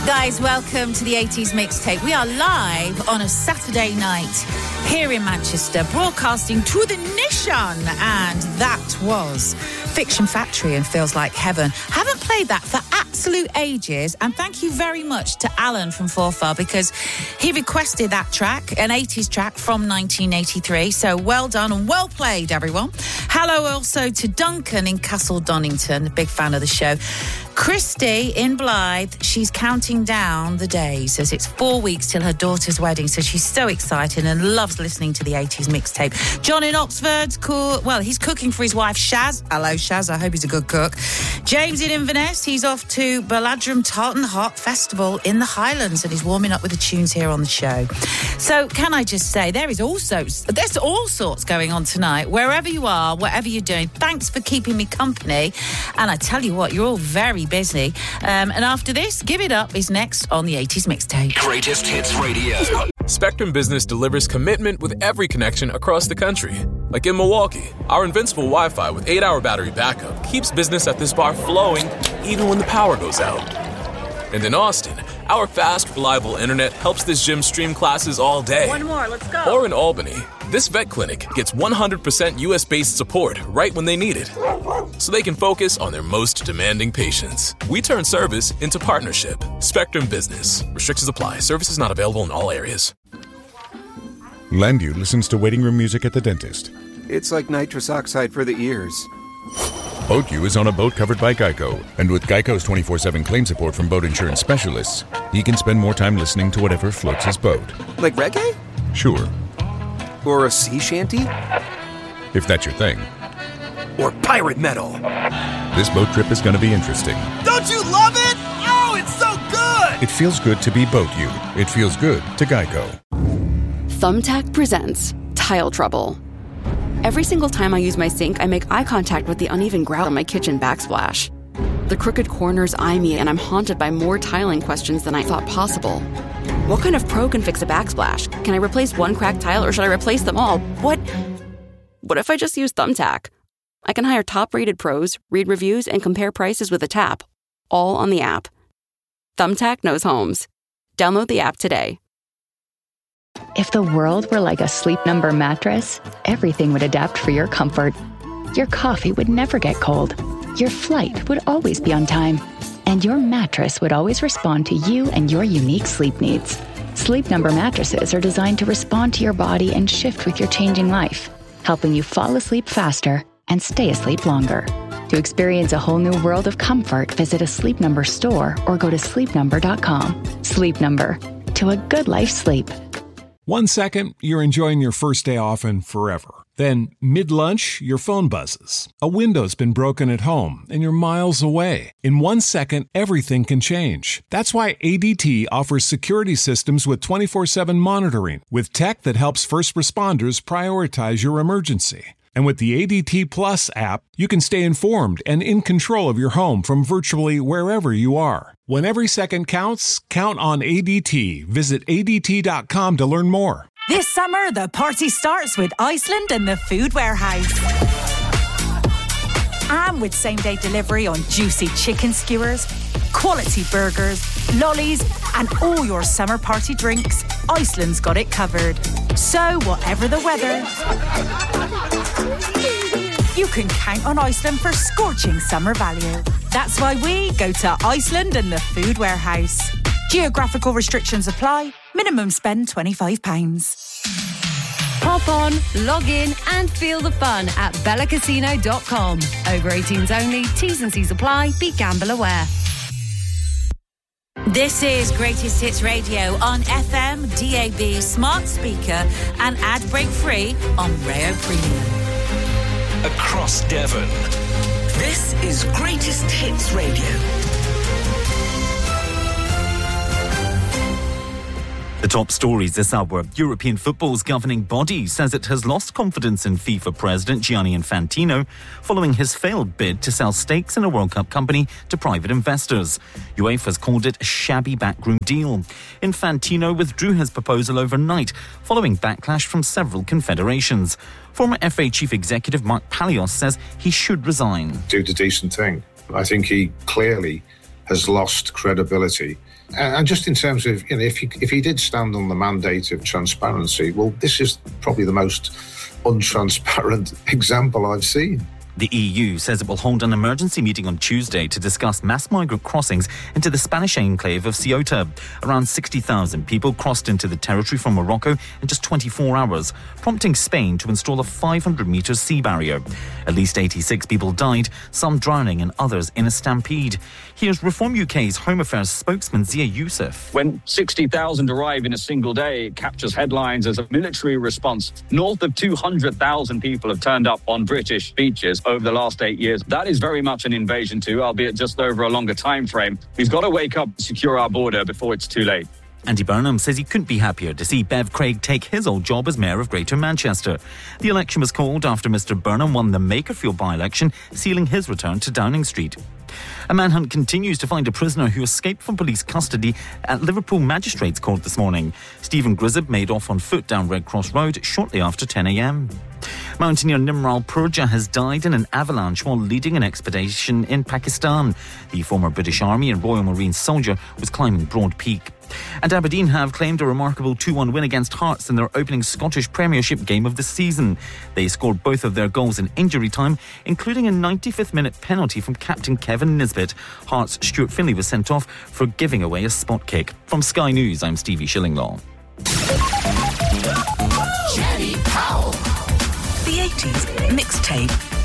Guys, welcome to the 80s Mixtape. We are live on a Saturday night here in Manchester, broadcasting to the nation. And that was Fiction Factory and Feels Like Heaven. Haven't played that for absolute ages. And thank you very much to Alan from Forfar, because he requested that track, an 80s track from 1983. So well done and well played, everyone. Hello also to Duncan in Castle Donington, a big fan of the show. Christy in Blythe, she's counting down the days, says it's 4 weeks till her daughter's wedding, so she's so excited and loves listening to the 80s Mixtape. John in Oxford, he's cooking for his wife Shaz. Hello Shaz, I hope he's a good cook. James in Inverness, he's off to Balladrum Tartan Hot Festival in the Highlands and he's warming up with the tunes here on the show. So can I just say, there's all sorts going on tonight, wherever you are, whatever you're doing. Thanks for keeping me company, and I tell you what, you're all very busy. And after this, Give It Up is next on the 80s Mixtape. Greatest Hits Radio. Spectrum Business delivers commitment with every connection across the country. Like in Milwaukee, our invincible Wi-Fi with 8-hour battery backup keeps business at this bar flowing even when the power goes out. And in Austin, our fast, reliable internet helps this gym stream classes all day. One more, let's go. Or in Albany, this vet clinic gets 100% US-based support right when they need it, so they can focus on their most demanding patients. We turn service into partnership. Spectrum Business. Restrictions apply. Services not available in all areas. Landu listens to waiting room music at the dentist. It's like nitrous oxide for the ears. BoatU is on a boat covered by Geico, and with Geico's 24/7 claim support from boat insurance specialists, he can spend more time listening to whatever floats his boat. Like reggae? Sure. Or a sea shanty? If that's your thing. Or pirate metal? This boat trip is going to be interesting. Don't you love it? Oh, it's so good! It feels good to be BoatU. It feels good to Geico. Thumbtack presents Tile Trouble. Every single time I use my sink, I make eye contact with the uneven grout on my kitchen backsplash. The crooked corners eye me, and I'm haunted by more tiling questions than I thought possible. What kind of pro can fix a backsplash? Can I replace one cracked tile, or should I replace them all? What if I just use Thumbtack? I can hire top-rated pros, read reviews, and compare prices with a tap, all on the app. Thumbtack knows homes. Download the app today. If the world were like a Sleep Number mattress, everything would adapt for your comfort. Your coffee would never get cold. Your flight would always be on time. And your mattress would always respond to you and your unique sleep needs. Sleep Number mattresses are designed to respond to your body and shift with your changing life, helping you fall asleep faster and stay asleep longer. To experience a whole new world of comfort, visit a Sleep Number store or go to sleepnumber.com. Sleep Number. To a good life sleep. 1 second, you're enjoying your first day off and forever. Then, mid-lunch, your phone buzzes. A window's been broken at home, and you're miles away. In 1 second, everything can change. That's why ADT offers security systems with 24/7 monitoring, with tech that helps first responders prioritize your emergency. And with the ADT Plus app, you can stay informed and in control of your home from virtually wherever you are. When every second counts, count on ADT. Visit ADT.com to learn more. This summer, the party starts with Iceland and the Food Warehouse. And with same-day delivery on juicy chicken skewers, quality burgers, lollies, and all your summer party drinks, Iceland's got it covered. So, whatever the weather, you can count on Iceland for scorching summer value. That's why we go to Iceland and the Food Warehouse. Geographical restrictions apply. Minimum spend £25. Hop on, log in and feel the fun at bellacasino.com. Over 18s only, T's and C's apply. Be gamble aware. This is Greatest Hits Radio on FM, DAB, smart speaker and ad break free on Rayo Premium. Across Devon, this is Greatest Hits Radio. The top stories this hour. European football's governing body says it has lost confidence in FIFA President Gianni Infantino following his failed bid to sell stakes in a World Cup company to private investors. UEFA's called it a shabby backroom deal. Infantino withdrew his proposal overnight following backlash from several confederations. Former FA Chief Executive Mark Palios says he should resign. Do the decent thing. I think he clearly has lost credibility And just in terms of, if he did stand on the mandate of transparency, well, this is probably the most untransparent example I've seen. The EU says it will hold an emergency meeting on Tuesday to discuss mass migrant crossings into the Spanish enclave of Ceuta. Around 60,000 people crossed into the territory from Morocco in just 24 hours, prompting Spain to install a 500-metre sea barrier. At least 86 people died, some drowning and others in a stampede. Here's Reform UK's Home Affairs spokesman Zia Youssef. When 60,000 arrive in a single day, it captures headlines as a military response. North of 200,000 people have turned up on British beaches over the last 8 years. That is very much an invasion too, albeit just over a longer time frame. We've got to wake up and secure our border before it's too late. Andy Burnham says he couldn't be happier to see Bev Craig take his old job as Mayor of Greater Manchester. The election was called after Mr Burnham won the Makerfield by-election, sealing his return to Downing Street. A manhunt continues to find a prisoner who escaped from police custody at Liverpool Magistrates Court this morning. Stephen Grizzab made off on foot down Red Cross Road shortly after 10 a.m. Mountaineer Nimral Purja has died in an avalanche while leading an expedition in Pakistan. The former British Army and Royal Marines soldier was climbing Broad Peak. And Aberdeen have claimed a remarkable 2-1 win against Hearts in their opening Scottish Premiership game of the season. They scored both of their goals in injury time, including a 95th minute penalty from captain Kevin Nisbet. Hearts' Stuart Finlay was sent off for giving away a spot kick. From Sky News, I'm Stevie Shillinglaw. Jenny Powell. The 80s mixtape.